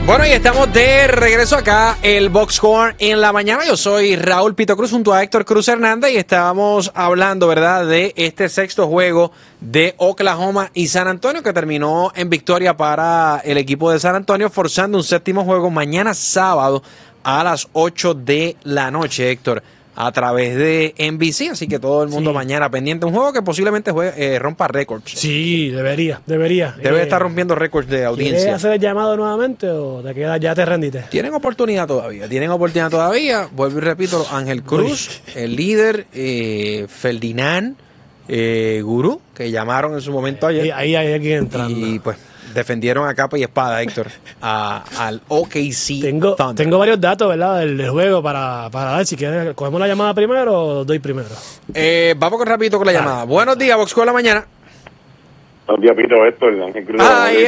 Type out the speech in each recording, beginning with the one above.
Bueno, y estamos de regreso acá, el Box Score en la mañana. Yo soy Raúl Pito Cruz junto a Héctor Cruz Hernández y estábamos hablando, ¿verdad?, de este sexto juego de Oklahoma y San Antonio que terminó en victoria para el equipo de San Antonio, forzando un séptimo juego mañana sábado a las 8 de la noche, Héctor, a través de NBC, así que todo el mundo mañana pendiente. Un juego que posiblemente rompa récords. Sí, debería. Debe estar rompiendo récords de audiencia. ¿Quieres hacer el llamado nuevamente o te quedas, ya te rendiste? Tienen oportunidad todavía. Vuelvo y repito, Ángel Cruz, el líder, Ferdinand, Gurú, que llamaron en su momento ayer. Ahí hay alguien entrando. Y pues defendieron a capa y espada, Héctor, al OKC Thunder. Tengo varios datos, ¿verdad?, del juego para dar. Si quieres, ¿cogemos la llamada primero o doy primero? Vamos rapidito con la llamada. Buenos días, Box Score la mañana. Buenos días, Pito, Héctor, Ángel Cruz. Ahí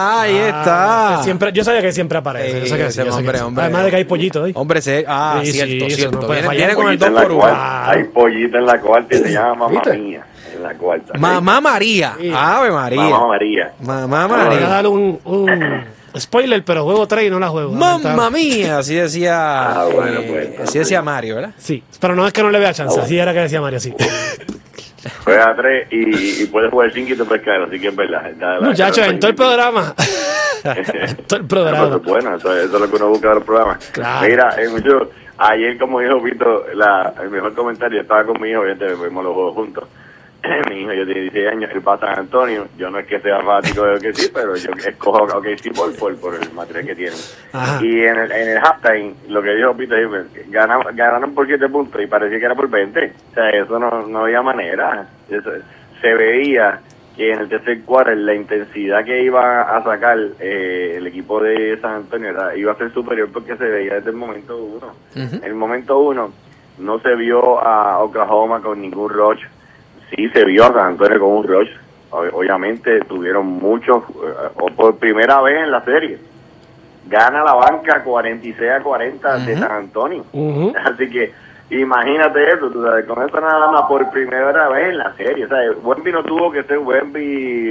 está. Yo sabía que siempre aparece. Hombre. Además de que hay pollito ahí. Hombre, cierto. No puede fallar. Viene con el 2 por 1. Hay pollito en la cuarta y se llama Mamá Mía. En la cuarta. Mamá María. Sí. Ave María. Mamá María. Voy a darle un spoiler, pero juego 3 y no la juego. Mamma mía, así decía, pues, así decía Mario, ¿verdad? Sí, pero no es que no le vea chance, así era que decía Mario, sí. Juega 3 y puedes jugar 5 y te puedes caer, así que es verdad. Muchachos, en todo el programa. Todo el programa. Eso es bueno, eso es lo que uno busca de los programas. Claro. Mira, ayer, como dijo Pito, el mejor comentario, estaba con mi hijo, obviamente vimos los juegos juntos. Mi hijo, yo tiene 16 años, él va a San Antonio. Yo no es que sea fanático de OKC, pero yo escojo OKC por el material que tienen. Ajá. Y en el halftime, lo que dijo Pito, ganaron por 7 puntos y parecía que era por 20. O sea, eso no había manera. Se veía que en el tercer quarter la intensidad que iba a sacar el equipo de San Antonio iba a ser superior porque se veía desde el momento 1. En el momento 1 no se vio a Oklahoma con ningún rush. Sí, se vio a San Antonio con un rush. Obviamente tuvieron muchos, o por primera vez en la serie. Gana la banca 46-40 de San Antonio. Así que imagínate eso, tú sabes, con eso nada más por primera vez en la serie. O sea, Wemby no tuvo que ser Wemby,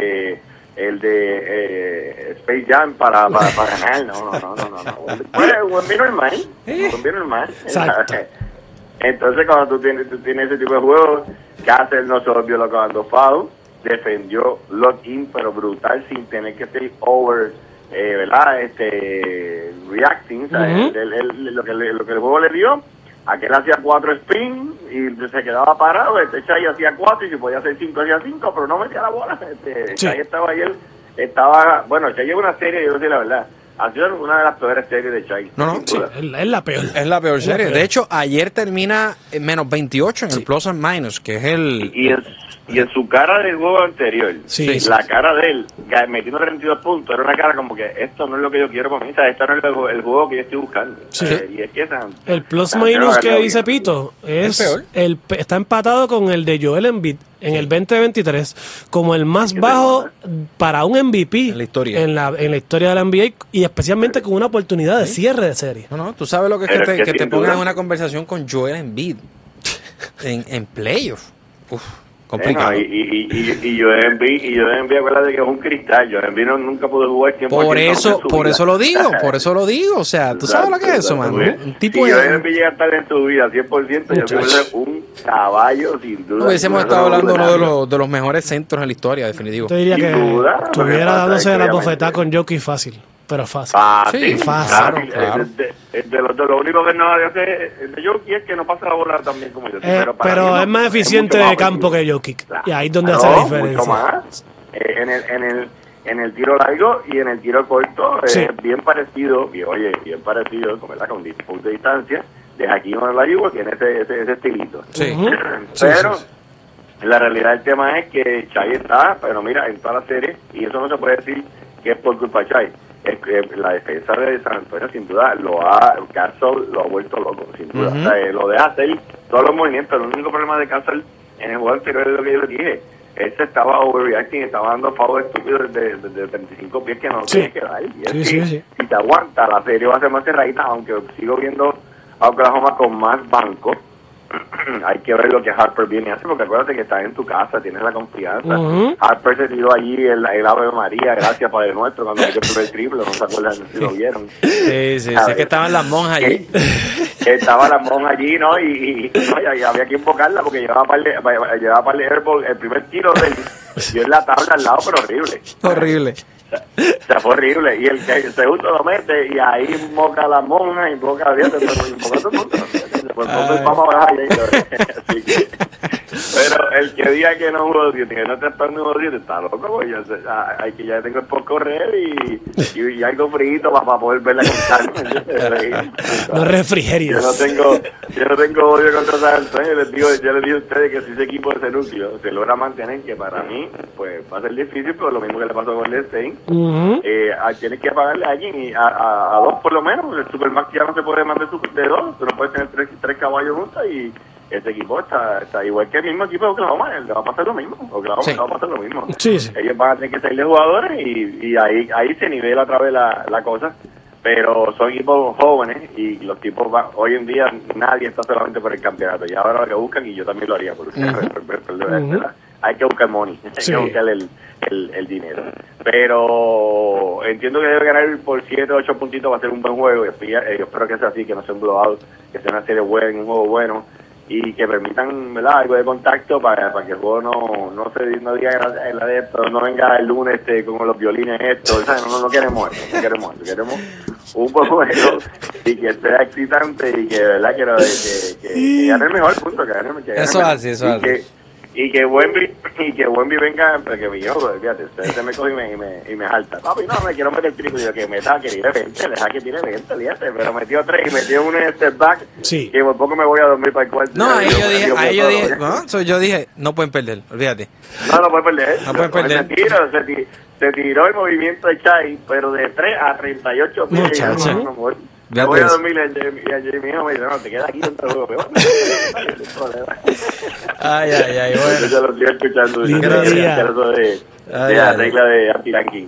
el de Space Jam para ganar. No. Wemby normal. Exacto. Entonces, cuando tú tienes ese tipo de juegos, Cáceres no se volvió loco dando foul, defendió lock-in, pero brutal, sin tener que estar over, ¿verdad? Reacting, ¿sabes? Lo que el juego le dio, aquel hacía 4 spin y se quedaba parado, Chay hacía 4 y si podía hacer 5, hacía 5, pero no metía la bola. Chay estaba ayer, Chay lleva una serie, yo no sé la verdad. Ha sido una de las peores series de Chay. Sí, es la peor. Es la peor serie. De hecho, ayer termina en menos 28 en el plus and minus, que es el... Y en su cara del juego anterior, la cara de él, metiendo 32 puntos, era una cara como que esto no es lo que yo quiero para mí, esto no es el juego que yo estoy buscando. Sí. Y es que el plus minus que dice Pito es está empatado con el de Joel Embiid en el 2023 como el más bajo para un MVP en la historia en la historia de la NBA y especialmente con una oportunidad de cierre de serie. No, tú sabes lo que es que te pongan en una conversación con Joel Embiid en playoff. Complicado. Y yo envié, acuérdate que es un cristal. Yo envié nunca pude jugar tiempo. Por eso lo digo. O sea, ¿tú sabes lo que es eso, mano? Un tipo yo envié llega a estar en tu vida 100%. Yo creo que un caballo, sin duda. Hubiésemos estado hablando uno de los mejores centros en la historia, definitivo. Te diría que estuviera dándose la bofetada con Jokic fácil. Pero fácil. Fácil. Claro. De lo único que no hace de Jokic es que no pasa la bola también como yo. Pero es más eficiente de campo que Jokic. Claro. Y ahí es donde hace la diferencia. Mucho más. En el tiro largo y en el tiro corto, bien parecido, con punto de distancia, de Hakeem Olajuwon, que tiene ese estilito. Pero la realidad del tema es que Chay está, pero mira, en toda la serie, y eso no se puede decir que es por culpa de Chay. La defensa de San Antonio sin duda Gasol lo ha vuelto loco, sin duda. O sea, lo deja hacer todos los movimientos. El único problema de Gasol en el juego anterior es lo que yo le dije. Estaba overreacting, estaba dando favor estúpido de 35 pies que no tiene que dar. Y si te aguanta, la serie va a ser más cerradita, aunque sigo viendo a Oklahoma con más banco. hay que ver lo que Harper viene a hacer, porque acuérdate que estás en tu casa, tienes la confianza. Harper se tiró allí el Ave María, gracias Padre Nuestro, cuando hay que poner el triple, no se acuerdan si lo vieron. Sí, sé que estaban las monjas allí. Estaba la monja allí, ¿no? Y había que invocarla porque llevaba par de airball, el primer tiro del dio en la tabla al lado, pero horrible. Horrible. O sea, fue horrible. Y el segundo lo mete y ahí invoca a la monja, invoca a Dios, invoca a todo el mundo. Vamos a bajar así que, pero el que diga que no jugó 10, que no te está jugando 10, está loco, pues hay que ya tengo por correr y algo frito para poder verla con calma. No refrigerios. Yo no tengo odio contra San Antonio. Yo les digo a ustedes que si ese equipo de ese núcleo se logra mantener, que para mí pues va a ser difícil, pero lo mismo que le pasó con el Stein, tienes que pagarle a alguien y a dos por lo menos. El Supermax ya no se puede más de dos, tú no puedes tener tres caballos juntos y este equipo está igual que el mismo equipo de Oklahoma, le va a pasar lo mismo. Oklahoma le va a pasar lo mismo. Sí. Ellos van a tener que salirle jugadores y ahí se nivela otra vez la cosa. Pero son equipos jóvenes y los tipos hoy en día nadie está solamente por el campeonato. Y ahora lo que buscan, y yo también lo haría, porque hay que buscar money, hay que buscar el dinero. Pero entiendo que debe ganar por 7 o 8 puntitos, va a ser un buen juego. Yo espero que sea así, que no sea un blowout, que sea una serie buena, un juego bueno, y que permitan, ¿verdad?, algo de contacto para que el juego no diga el adepto, no venga el lunes con los violines no queremos eso, queremos un buen juego y que sea excitante y que, ¿verdad?, que gane el mejor punto, que gane eso así. Y que Wemby venga, porque yo, fíjate, se me coge y me jalta. Papi, no, me quiero meter triple, yo que meta, que tire 20, deja que tire 20, fíjate, pero metió 3 y metió un step back, que por poco me voy a dormir para el cuarto. No, yo dije, no pueden perder, olvídate. No pueden perder. No pueden perder. Se tiró el movimiento de Chai, pero de 3 a 38 pies. Me voy a dormir y a Jamie me dice, no, te quedas aquí dentro del juego. Ay, bueno. Yo lo estoy escuchando. De la regla de anti-ranking.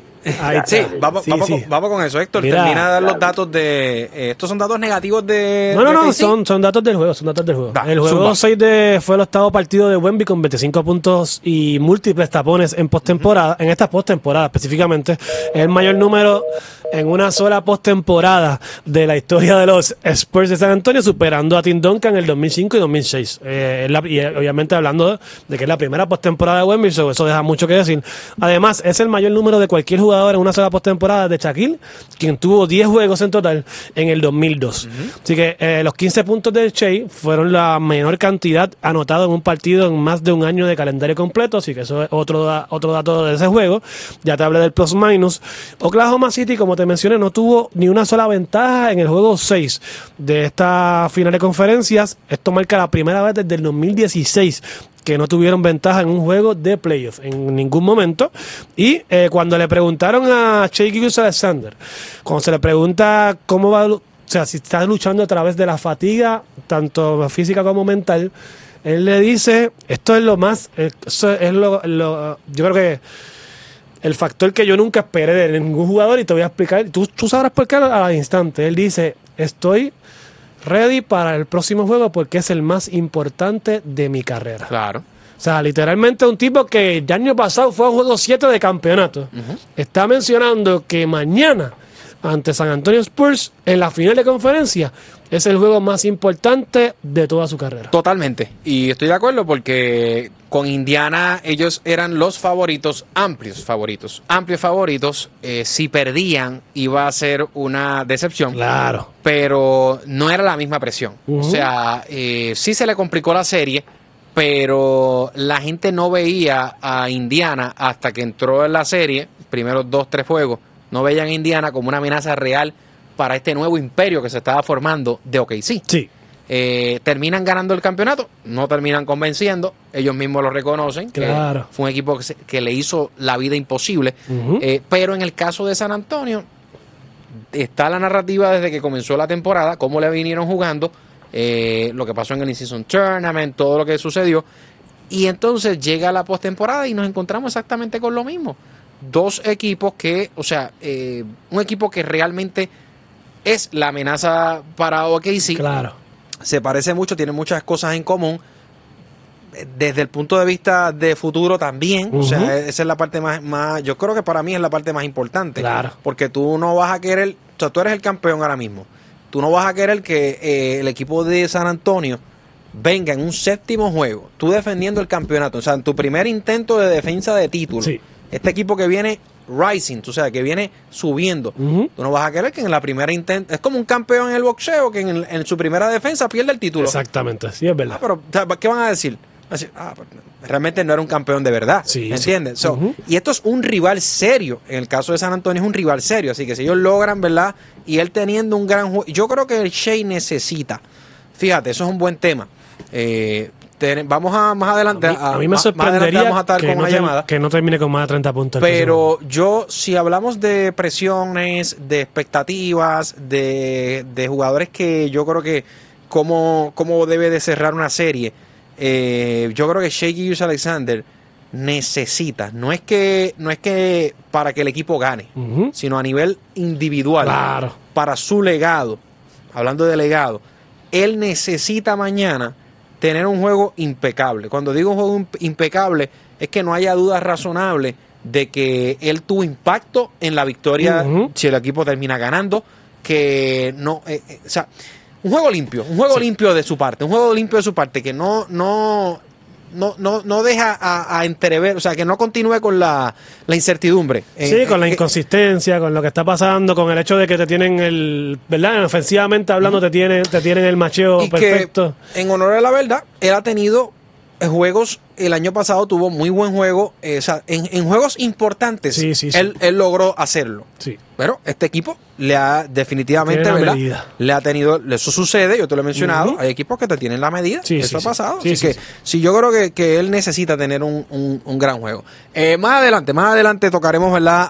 Vamos con eso, Héctor. Mira, termina de dar los datos estos son datos negativos de... No, son datos del juego, el juego 6 fue el octavo partido de Wemby con 25 puntos y múltiples tapones en postemporada, en esta postemporada específicamente. Es el mayor número en una sola postemporada de la historia de los Spurs de San Antonio, superando a Tim Duncan en el 2005 y 2006. Y obviamente hablando de que es la primera postemporada de Wemby, eso deja mucho que decir. Además, es el mayor número de cualquier jugador en una sola postemporada de Shaquille, quien tuvo 10 juegos en total en el 2002. Así que los 15 puntos de Shea fueron la menor cantidad anotada en un partido en más de un año de calendario completo, así que eso es otro dato de ese juego. Ya te hablé del plus minus. Oklahoma City, como te mencioné, no tuvo ni una sola ventaja en el juego 6 de esta final de conferencias. Esto marca la primera vez desde el 2016 que no tuvieron ventaja en un juego de playoff en ningún momento. Y cuando le preguntaron a Shai Gilgeous-Alexander, cuando se le pregunta cómo va, o sea, si está luchando a través de la fatiga, tanto física como mental, él le dice, esto es lo más, eso es yo creo que el factor que yo nunca esperé de ningún jugador, y te voy a explicar, tú sabrás por qué al instante. Él dice, estoy ready para el próximo juego porque es el más importante de mi carrera. Claro. O sea, literalmente un tipo que el año pasado fue a un juego 7 de campeonato. Está mencionando que mañana, ante San Antonio Spurs, en la final de conferencia, es el juego más importante de toda su carrera. Totalmente. Y estoy de acuerdo porque con Indiana ellos eran los favoritos, amplios favoritos. Si perdían iba a ser una decepción. Claro. Pero no era la misma presión. O sea, sí se le complicó la serie, pero la gente no veía a Indiana hasta que entró en la serie, primeros 2-3 juegos, no veían a Indiana como una amenaza real para este nuevo imperio que se estaba formando de OKC. Sí. Terminan ganando el campeonato, no terminan convenciendo, ellos mismos lo reconocen, claro, que fue un equipo que le hizo la vida imposible, pero en el caso de San Antonio está la narrativa desde que comenzó la temporada, cómo le vinieron jugando, lo que pasó en el In-Season Tournament, todo lo que sucedió, y entonces llega la postemporada y nos encontramos exactamente con lo mismo. Dos equipos que, o sea, un equipo que realmente es la amenaza para OKC. Claro. se parece mucho, tiene muchas cosas en común. Desde el punto de vista de futuro también, o sea, esa es la parte más, yo creo que para mí es la parte más importante. Claro. Porque tú no vas a querer, o sea, tú eres el campeón ahora mismo. Tú no vas a querer que el equipo de San Antonio venga en un 7º juego, tú defendiendo el campeonato, o sea, en tu primer intento de defensa de título. Sí. Este equipo que viene rising, o sea, que viene subiendo. Tú no vas a querer que en la primera intento, es como un campeón en el boxeo que en su primera defensa pierde el título. Exactamente, sí, es verdad. Pero, o sea, ¿qué van a decir? Pues, realmente no era un campeón de verdad, sí, ¿entiendes? Sí. Y esto es un rival serio, en el caso de San Antonio es un rival serio, así que si ellos logran, ¿verdad? Y él teniendo un gran juego, yo creo que el Shea necesita, fíjate, eso es un buen tema. Vamos a más adelante. A mí me sorprendería vamos a estar con una llamada. Que no termine con más de 30 puntos. Pero si hablamos de presiones, de expectativas, de jugadores que yo creo que cómo debe de cerrar una serie, yo creo que Shai Gilgeous-Alexander necesita, no es que para que el equipo gane, sino a nivel individual, claro, para su legado, hablando de legado, él necesita mañana tener un juego impecable. Cuando digo un juego impecable, es que no haya duda razonable de que él tuvo impacto en la victoria si el equipo termina ganando, que no, o sea, un juego limpio de su parte, que no deja a entrever, o sea, que no continúe con la incertidumbre. Sí, con la inconsistencia, con lo que está pasando, con el hecho de que te tienen ¿verdad? Ofensivamente hablando, te tienen el macheo perfecto. Que, en honor a la verdad, él ha tenido juegos, el año pasado tuvo muy buen juego, o sea, en juegos importantes, él logró hacerlo. Sí. Pero este equipo le ha definitivamente, ¿verdad? Le ha tenido, eso sucede, yo te lo he mencionado, hay equipos que te tienen la medida, eso ha pasado. Así que sí, yo creo que él necesita tener un gran juego. Más adelante tocaremos, ¿verdad?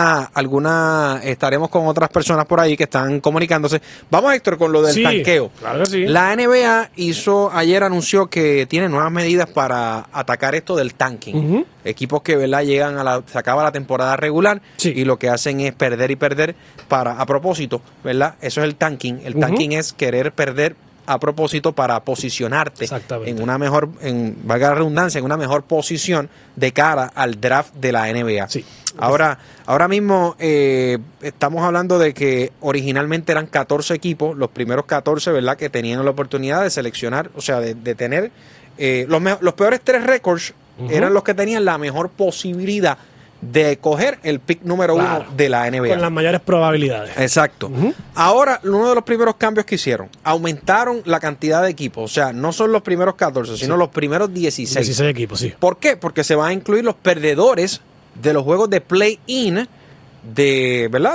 Alguna estaremos con otras personas por ahí que están comunicándose. Vamos, Héctor, con lo del tanqueo. Claro que sí. La NBA anunció que tiene nuevas medidas para atacar esto del tanking. Equipos que, ¿verdad? Se acaba la temporada regular y lo que hacen es perder y perder a propósito, ¿verdad? Eso es el tanking. El tanking es querer perder a propósito para posicionarte en una mejor, valga la redundancia, en una mejor posición de cara al draft de la NBA. Sí. Ahora mismo estamos hablando de que originalmente eran 14 equipos, los primeros 14, ¿verdad? Que tenían la oportunidad de seleccionar, o sea, de tener los peores 3 récords eran los que tenían la mejor posibilidad de coger el pick número 1 de la NBA. Con las mayores probabilidades. Exacto. Ahora, uno de los primeros cambios que hicieron, aumentaron la cantidad de equipos. O sea, no son los primeros 14, sino los primeros 16. 16 equipos, sí. ¿Por qué? Porque se van a incluir los perdedores de los juegos de play-in ¿verdad?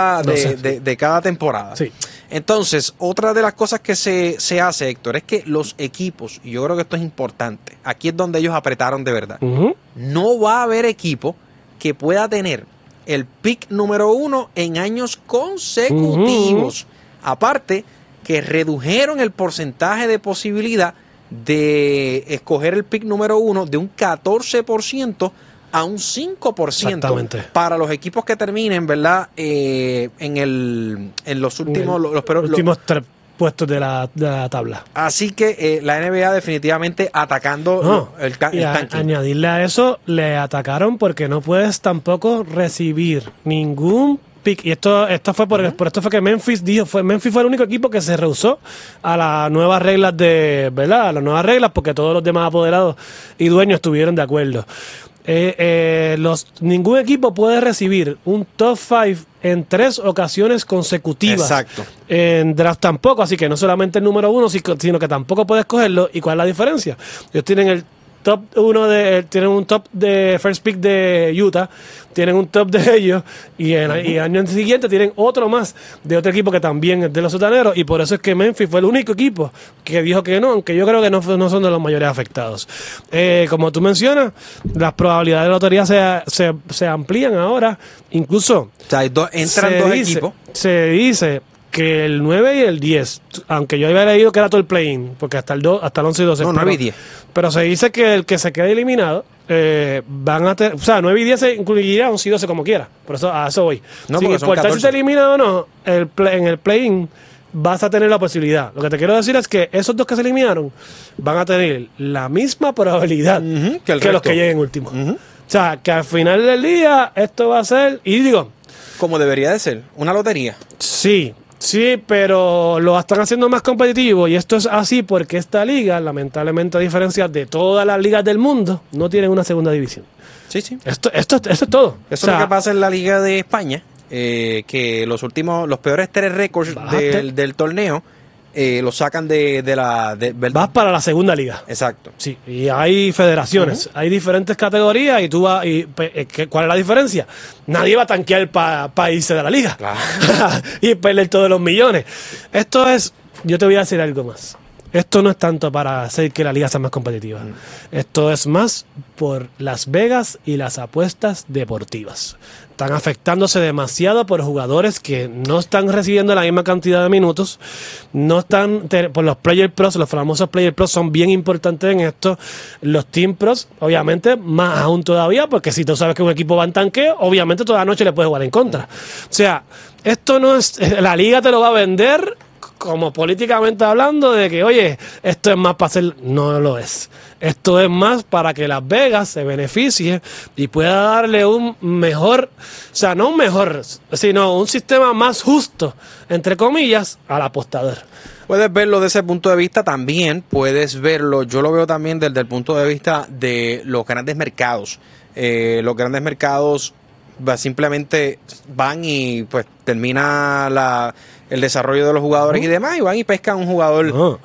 De cada temporada. Sí. Entonces, otra de las cosas que se hace, Héctor, es que los equipos, y yo creo que esto es importante, aquí es donde ellos apretaron de verdad. No va a haber equipo que pueda tener el pick número 1 en años consecutivos. Aparte que redujeron el porcentaje de posibilidad de escoger el pick número 1 de un 14% a un 5% para los equipos que terminen, ¿verdad? En los últimos últimos 3 puestos de la tabla. Así que la NBA definitivamente atacando el tanking. Añadirle a eso, le atacaron porque no puedes tampoco recibir ningún pick. Y esto fue por esto fue que Memphis fue el único equipo que se rehusó a las nuevas reglas ¿verdad? A las nuevas reglas, porque todos los demás apoderados y dueños estuvieron de acuerdo. Ningún equipo puede recibir un top 5 en 3 ocasiones consecutivas. Exacto. En draft tampoco, así que no solamente el número 1, sino que tampoco puedes cogerlo. ¿Y cuál es la diferencia? Ellos tienen el top 1 tienen un top de first pick de Utah, tienen un top de ellos, y el año siguiente tienen otro más de otro equipo que también es de los sotaneros, y por eso es que Memphis fue el único equipo que dijo que no, aunque yo creo que no son de los mayores afectados. Como tú mencionas, las probabilidades de lotería se amplían ahora, incluso o sea, entran dos equipos. Se dice que el 9 y el 10, aunque yo había leído que era todo el play-in, porque hasta el 11 y 12. No, 9 y 10. Pero se dice que el que se quede eliminado van a tener, o sea, 9 y 10 se incluiría 11 y 12 como quiera. Por eso a eso voy. No, sin importar si te elimina o no, en el play-in vas a tener la posibilidad. Lo que te quiero decir es que esos dos que se eliminaron van a tener la misma probabilidad que los que lleguen últimos. O sea, que al final del día esto va a ser, y digo, como debería de ser, una lotería. Sí, pero lo están haciendo más competitivo, y esto es así porque esta liga, lamentablemente, a diferencia de todas las ligas del mundo, no tienen una segunda división. Sí. Esto es todo. Eso es lo que pasa en la Liga de España, que los peores 3 récords del torneo los sacan vas para la segunda liga. Exacto. Sí, y hay federaciones, hay diferentes categorías, y tú vas, ¿cuál es la diferencia? Nadie va a tanquear para irse de la liga. Claro. Y perder todos los millones. Esto es, yo te voy a decir algo más. Esto no es tanto para hacer que la liga sea más competitiva. Esto es más por Las Vegas y las apuestas deportivas. Están afectándose demasiado por jugadores que no están recibiendo la misma cantidad de minutos. No están por los Player Pros. Los famosos Player Pros son bien importantes en esto. Los Team Pros, obviamente, más aún todavía, porque si tú sabes que un equipo va en tanqueo, obviamente toda la noche le puedes jugar en contra. O sea, esto no es... La liga te lo va a vender como políticamente hablando, de que, oye, esto es más para hacer... No lo es. Esto es más para que Las Vegas se beneficie y pueda darle un mejor, o sea, no un mejor, sino un sistema más justo, entre comillas, al apostador. Puedes verlo desde ese punto de vista, también puedes verlo, yo lo veo también desde el punto de vista de los grandes mercados. Los grandes mercados simplemente van y pues termina el desarrollo de los jugadores y demás, y van y pescan un jugador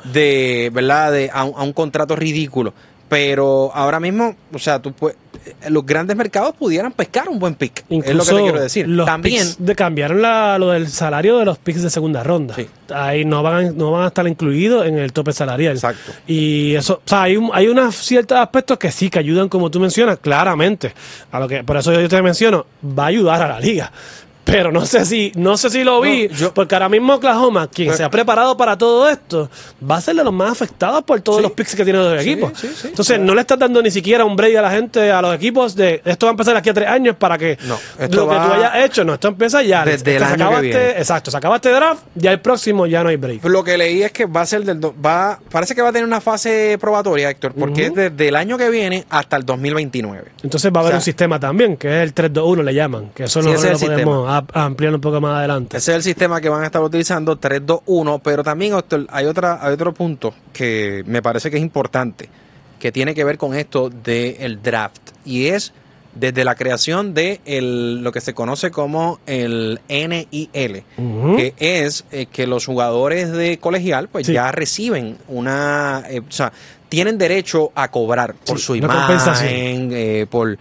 a un contrato ridículo. Pero ahora mismo, o sea, los grandes mercados pudieran pescar un buen pick. Incluso es lo que te quiero decir. Los también cambiaron lo del salario de los picks de segunda ronda. Sí. Ahí no van a estar incluidos en el tope salarial. Exacto. Y eso, o sea, hay unos ciertos aspectos que sí, que ayudan, como tú mencionas, claramente. Por eso yo te menciono, va a ayudar a la liga. Pero no sé si lo vi, porque ahora mismo Oklahoma, quien se ha preparado para todo esto, va a ser de los más afectados por todos los picks que tienen los equipos. Entonces, no le estás dando ni siquiera un break a la gente, a los equipos, de esto va a empezar aquí a 3 años para que lo que tú hayas hecho, esto empieza ya. Desde el año que viene. Exacto, se acaba este draft, ya el próximo ya no hay break. Lo que leí es que va a ser parece que va a tener una fase probatoria, Héctor, porque es desde el año que viene hasta el 2029. Entonces va a haber un sistema también, que es el 3-2-1, le llaman, que eso no lo podemos ampliar un poco más adelante. Ese es el sistema que van a estar utilizando, 3-2-1, pero también, Héctor, hay otro punto que me parece que es importante, que tiene que ver con esto del draft, y es desde la creación de lo que se conoce como el NIL, que es que los jugadores de colegial pues ya reciben tienen derecho a cobrar por su imagen, por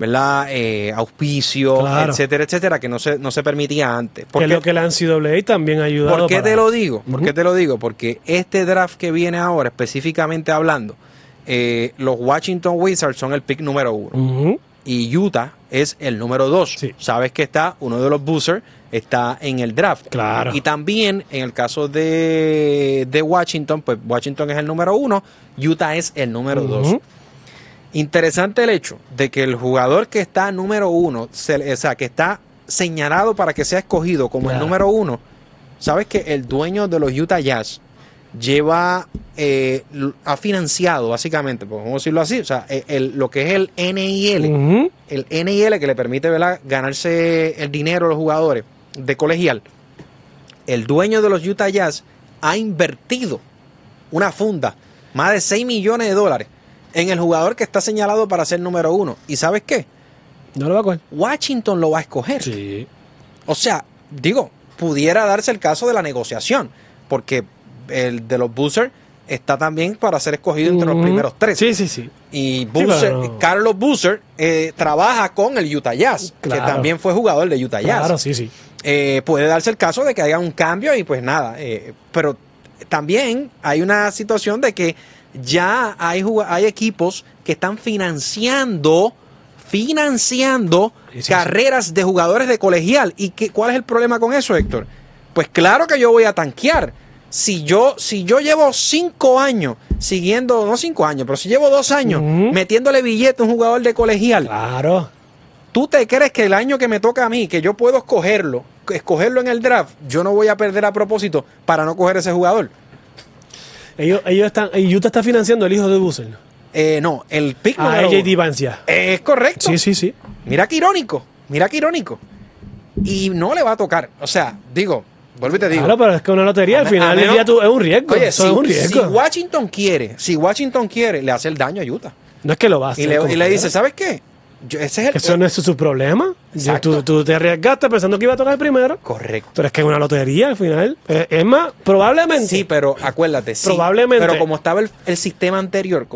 auspicio, etcétera, que no se permitía antes. Que es lo que la NCAA también ha ayudado. ¿Por qué te lo digo? ¿Por qué te lo digo? Porque este draft que viene ahora, específicamente hablando, los Washington Wizards son el pick número 1. Y Utah es el número 2. Sí. Sabes que uno de los boosters está en el draft. Claro. Y también en el caso de Washington, pues Washington es el número 1, Utah es el número 2. Interesante el hecho de que el jugador que está número 1, que está señalado para que sea escogido como el número 1, sabes que el dueño de los Utah Jazz ha financiado, básicamente, podemos decirlo así, o sea, lo que es el NIL, el NIL que le permite, ¿verdad?, ganarse el dinero a los jugadores de colegial. El dueño de los Utah Jazz ha invertido una funda, más de $6 millones en el jugador que está señalado para ser número 1. ¿Y sabes qué? No lo va a coger. Washington lo va a escoger. Sí. O sea, pudiera darse el caso de la negociación, porque el de los Boosters está también para ser escogido entre los primeros 3. Sí. Y Carlos Boozer trabaja con el Utah Jazz, que también fue jugador de Utah Jazz. Claro, sí. Puede darse el caso de que haya un cambio y pues nada. Pero también hay una situación de que ya hay equipos que están financiando carreras de jugadores de colegial. ¿Y cuál es el problema con eso, Héctor? Pues claro que yo voy a tanquear. Si yo llevo 5 años siguiendo, no 5 años, pero si llevo 2 años metiéndole billete a un jugador de colegial, claro, ¿tú te crees que el año que me toca a mí, que yo puedo escogerlo, escogerlo en el draft, yo no voy a perder a propósito para no coger ese jugador. Ellos están, y Utah está financiando el hijo de Busel. No, el pick número AJ Divancia. Es correcto. Sí. Mira qué irónico. Y no le va a tocar. O sea, digo, vuelvo y te digo. Claro, pero es que una lotería al final del día es un riesgo. Oye, eso es un riesgo. Si Washington quiere, le hace el daño a Utah. No es que lo va a hacer. Y le dice, ¿sabes qué? Eso no es su problema. Tú te arriesgaste pensando que iba a tocar primero. Correcto. Pero es que es una lotería al final. Es más, probablemente. Sí, pero acuérdate. Probablemente. Pero como estaba el sistema anterior,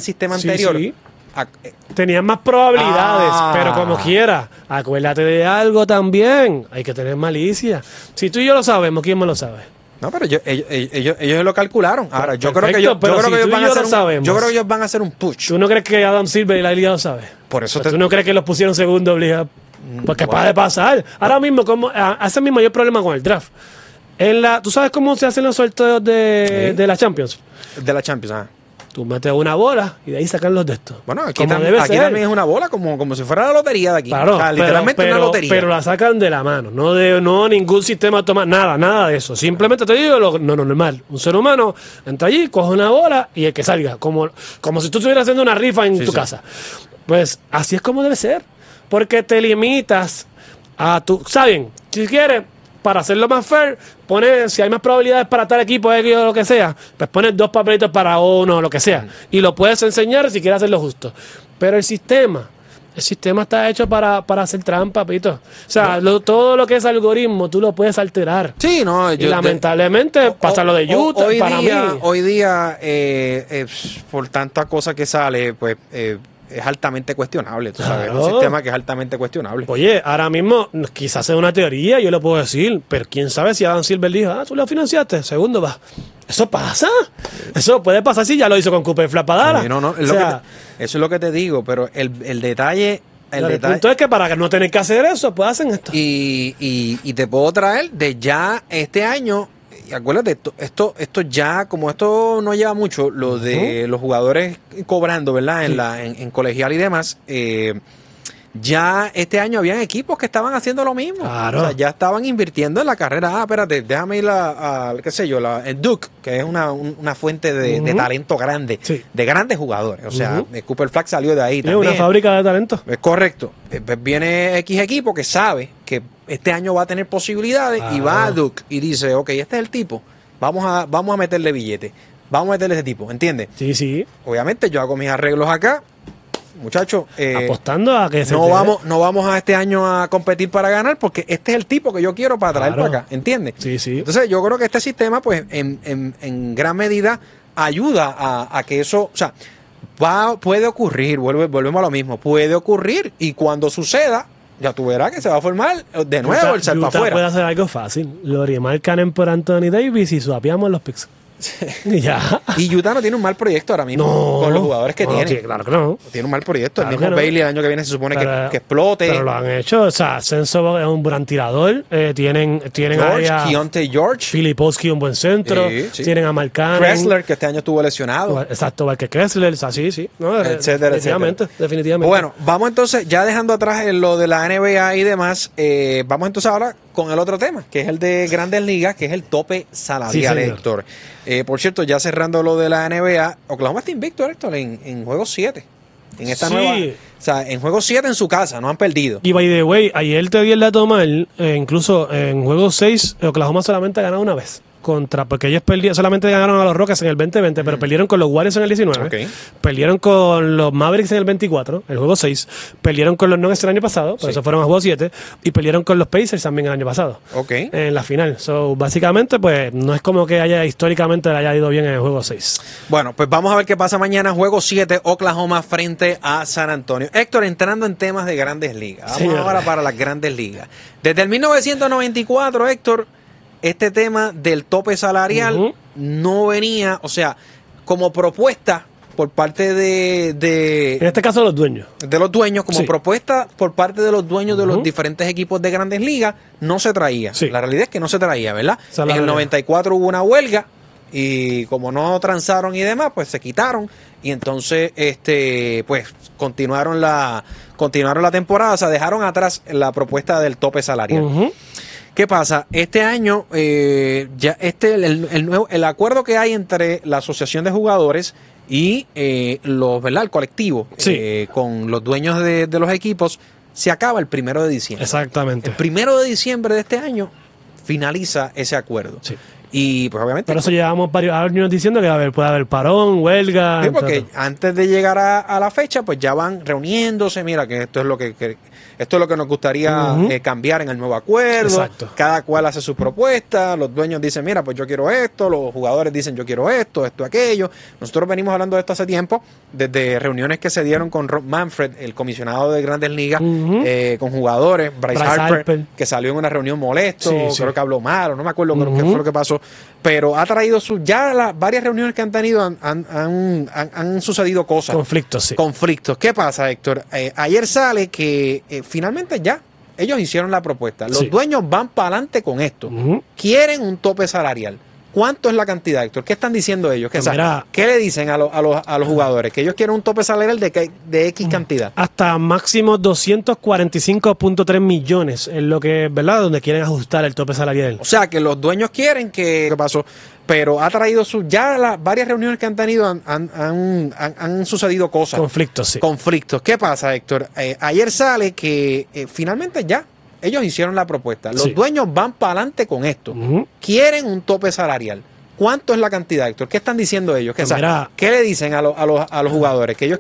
Sí. Tenían más probabilidades, pero como quiera, acuérdate de algo también. Hay que tener malicia. Si tú y yo lo sabemos, ¿quién más lo sabe? No, pero ellos lo calcularon. Ahora, yo creo que ellos van a hacer un push. ¿Tú no crees que Adam Silver y la liga lo sabe? Por eso ¿Tú no crees que los pusieron segundo obligado? Porque puede pasar. Ahora mismo, ese es mi mayor problema con el draft. ¿Tú sabes cómo se hacen los sorteos de la Champions? De la Champions, Tú metes una bola y de ahí sacan los de estos. Bueno, aquí también es una bola como si fuera la lotería de aquí. Claro, o sea, literalmente una lotería. Pero la sacan de la mano, no ningún sistema automático, nada de eso. Simplemente te digo lo normal. Un ser humano entra allí, coge una bola y el que salga. Como si tú estuvieras haciendo una rifa en tu casa. Pues así es como debe ser. Porque te limitas a tu... ¿Saben? Si quieres... Para hacerlo más fair, si hay más probabilidades para tal equipo X o lo que sea, pues pones 2 papelitos para uno o lo que sea. Y lo puedes enseñar si quieres hacerlo justo. Pero el sistema está hecho para hacer trampa, Pito. O sea, todo lo que es algoritmo, tú lo puedes alterar. Sí, no. Y lamentablemente pasa lo de Utah Hoy día, por tanta cosa que sale, pues... es altamente cuestionable, tú sabes, es un sistema que es altamente cuestionable. Oye, ahora mismo quizás sea una teoría, yo lo puedo decir, pero quién sabe si Adam Silver dijo, tú lo financiaste, segundo va. ¿Eso pasa? Eso puede pasar si ya lo hizo con Cooper Flapadara. No, eso es lo que te digo, pero el detalle... El punto es que para no tener que hacer eso, pues hacen esto. Y te puedo traer de ya este año... Acuérdate, esto ya, como esto no lleva mucho, lo de los jugadores cobrando, ¿verdad? En colegial y demás, ya este año habían equipos que estaban haciendo lo mismo. Claro. O sea, ya estaban invirtiendo en la carrera. Espérate, déjame ir a qué sé yo, el Duke, que es una fuente de talento grande, de grandes jugadores. O sea, Cooper Flag salió de ahí también. Una fábrica de talento. Es correcto. Pues viene X equipo que sabe que este año va a tener posibilidades y va a Duke y dice, ok, este es el tipo, vamos a meterle billete, vamos a meterle ese tipo, ¿entiendes? Sí. Obviamente yo hago mis arreglos acá, muchachos. Apostando a que no vamos a este año a competir para ganar porque este es el tipo que yo quiero para traer para acá, ¿entiendes? Sí. Entonces yo creo que este sistema pues en gran medida ayuda a que eso, o sea, puede ocurrir, volvemos a lo mismo, puede ocurrir y cuando suceda, ya tú verás que se va a formar de nuevo el salto afuera. Puede hacer algo fácil. Lorimar Cannon por Anthony Davis y swapeamos los picks. Ya. Y Utah no tiene un mal proyecto ahora mismo con los jugadores que tiene. Sí, claro que no. Tiene un mal proyecto. Claro el mismo Bailey el año que viene se supone que explote. Pero lo han hecho. O sea, Senso es un gran tirador. Tienen a Keontae George. Filipowski, un buen centro. Sí. Tienen a Mark Cannon. Kressler, que este año estuvo lesionado. Exacto, Valque Kressler. O sea, sí. No, definitivamente. Bueno, vamos entonces, ya dejando atrás lo de la NBA y demás, vamos entonces ahora con el otro tema, que es el de Grandes Ligas, que es el tope salarial, Héctor. Por cierto, ya cerrando lo de la NBA, Oklahoma está invicto, Héctor, en juego 7. En esta nueva. O sea, en juego 7 en su casa, no han perdido. Y by the way, ayer te di el dato mal, incluso en juego 6, Oklahoma solamente ha ganado una vez. Porque ellos solamente ganaron a los Rockets en el 2020, pero perdieron con los Warriors en el 19, perdieron con los Mavericks en el 24, el juego 6, perdieron con los Nuggets el año pasado, por eso fueron a juego 7, y perdieron con los Pacers también el año pasado, en la final. Básicamente, pues no es como que históricamente le haya ido bien en el juego 6. Bueno, pues vamos a ver qué pasa mañana, juego 7, Oklahoma frente a San Antonio. Héctor, entrando en temas de Grandes Ligas, vamos ahora para las Grandes Ligas. Desde el 1994, Héctor, este tema del tope salarial no venía, o sea, como propuesta por parte de en este caso los dueños. De los dueños, como propuesta por parte de los dueños de los diferentes equipos de Grandes Ligas, no se traía. La realidad es que no se traía, ¿verdad? En el 94 hubo una huelga y como no transaron y demás, pues se quitaron y entonces pues continuaron la temporada, o sea, dejaron atrás la propuesta del tope salarial. ¿Qué pasa? Este año, ya el acuerdo que hay entre la Asociación de Jugadores y ¿verdad? El colectivo, sí, con los dueños de los equipos, se acaba el 1 de diciembre. Exactamente. El 1 de diciembre de este año finaliza ese acuerdo. Sí. Y pues obviamente... Por eso llevamos varios años diciendo que puede haber parón, huelga. Sí, porque antes de llegar a la fecha, pues ya van reuniéndose, mira que esto es lo que nos gustaría cambiar en el nuevo acuerdo. Exacto. Cada cual hace su propuesta, los dueños dicen, mira, pues yo quiero esto, los jugadores dicen yo quiero esto, aquello. Nosotros venimos hablando de esto hace tiempo, desde reuniones que se dieron con Rob Manfred, el comisionado de Grandes Ligas, con jugadores, Bryce Harper, que salió en una reunión molesto, creo que habló mal, o no me acuerdo qué fue lo que pasó, pero ha traído varias reuniones que han tenido han sucedido cosas. Conflictos, sí. Conflictos. ¿Qué pasa, Héctor? Ayer sale que finalmente ya ellos hicieron la propuesta. Los dueños van para adelante con esto. Quieren un tope salarial. ¿Cuánto es la cantidad, Héctor? ¿Qué están diciendo ellos? ¿Qué le dicen a los jugadores? Que ellos quieren un tope salarial de X cantidad. Hasta máximo 245.3 millones es lo que, ¿verdad? Donde quieren ajustar el tope salarial. O sea, que los dueños quieren que... ¿Qué pasó? Pero ha traído varias reuniones que han tenido han sucedido cosas. Conflictos, sí. Conflictos. ¿Qué pasa, Héctor? Ayer sale que finalmente ya ellos hicieron la propuesta. Los dueños van para adelante con esto. Quieren un tope salarial. ¿Cuánto es la cantidad, Héctor? ¿Qué están diciendo ellos? ¿Qué le dicen a los jugadores? Que ellos